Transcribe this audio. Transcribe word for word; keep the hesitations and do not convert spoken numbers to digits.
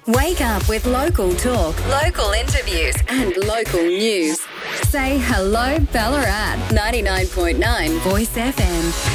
Wake up with local talk, local interviews, and local news. Say hello, Ballarat. ninety-nine point nine Voice F M.